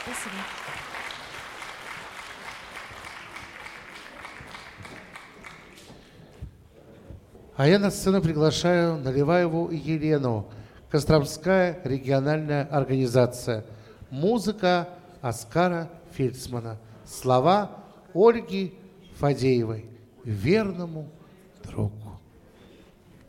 Спасибо. А я на сцену приглашаю Наливаеву Елену, Костромская региональная организация. Музыка Оскара Фельдсмана. Слова Ольги Фадеевой. Верному другу.